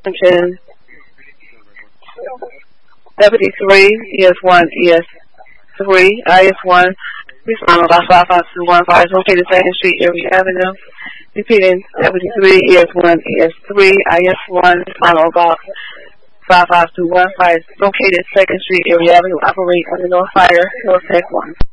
Attention. Deputy 3, ES1, ES3, IS1, respond about 55215, located 2nd Street, Erie Avenue. Repeating, Deputy 3, ES1, ES3, IS1, respond about 55215, located 2nd Street, Erie Avenue, operate under no fire, no tech 1.